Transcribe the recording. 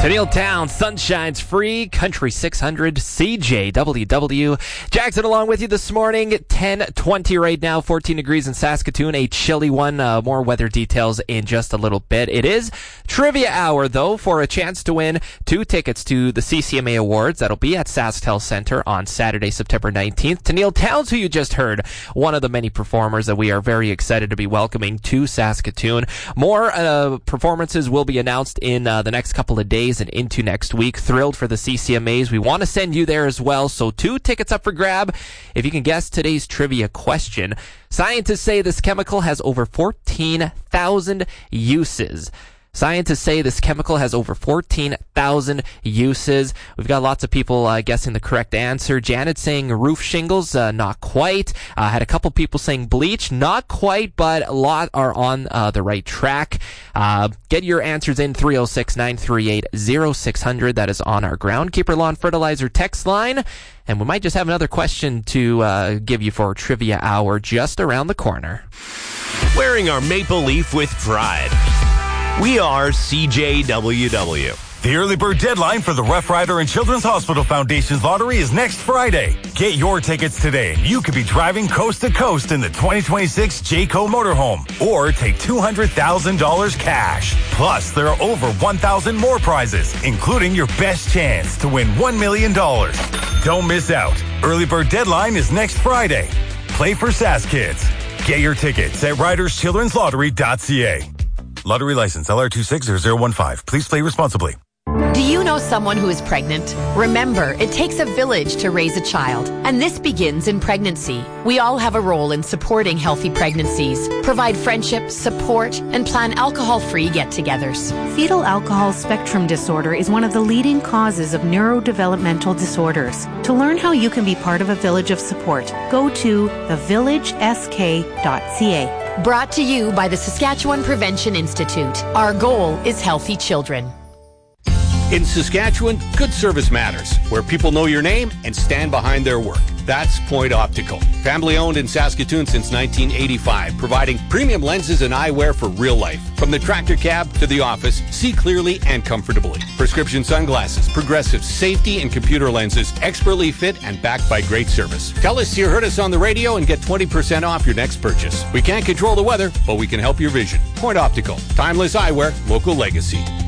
Tennille Town, Sunshine's Free, Country 600, CJWW. Jackson along with you this morning, 10:20 right now, 14 degrees in Saskatoon, a chilly one. More weather details in just a little bit. It is trivia hour, though, for a chance to win 2 tickets to the CCMA Awards. That'll be at SaskTel Center on Saturday, September 19th. Tennille Towns, who you just heard, one of the many performers that we are very excited to be welcoming to Saskatoon. More performances will be announced in the next couple of days and into next week. Thrilled for the CCMAs. We want to send you there as well. So 2 tickets up for grab if you can guess today's trivia question. Scientists say this chemical has over 14,000 uses. Scientists say this chemical has over 14,000 uses. We've got lots of people guessing the correct answer. Janet saying roof shingles, not quite. Had a couple people saying bleach, not quite, but a lot are on the right track. Get your answers in 306-938-0600. That is on our Groundkeeper Lawn Fertilizer text line. And we might just have another question to give you for Trivia Hour just around the corner. Wearing our maple leaf with pride. We are CJWW. The early bird deadline for the Rough Rider and Children's Hospital Foundation's lottery is next Friday. Get your tickets today. You could be driving coast to coast in the 2026 Jayco motorhome or take $200,000 cash. Plus, there are over 1,000 more prizes, including your best chance to win $1 million. Don't miss out. Early bird deadline is next Friday. Play for Sask Kids. Get your tickets at riderschildrenslottery.ca. Lottery license LR260015. Please play responsibly. Do you know someone who is pregnant? Remember, it takes a village to raise a child, and this begins in pregnancy. We all have a role in supporting healthy pregnancies, provide friendship, support, and plan alcohol-free get-togethers. Fetal alcohol spectrum disorder is one of the leading causes of neurodevelopmental disorders. To learn how you can be part of a village of support, go to thevillagesk.ca. Brought to you by the Saskatchewan Prevention Institute. Our goal is healthy children. In Saskatchewan, good service matters, where people know your name and stand behind their work. That's Point Optical. Family owned in Saskatoon since 1985, providing premium lenses and eyewear for real life. From the tractor cab to the office, see clearly and comfortably. Prescription sunglasses, progressive safety and computer lenses, expertly fit and backed by great service. Tell us you heard us on the radio and get 20% off your next purchase. We can't control the weather, but we can help your vision. Point Optical. Timeless eyewear, local legacy.